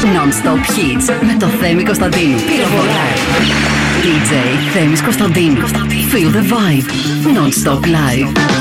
Non-stop hits με το Θέμη Κωνσταντίνου. DJ Θέμης Κωνσταντίνου. Feel the vibe. Non-stop live.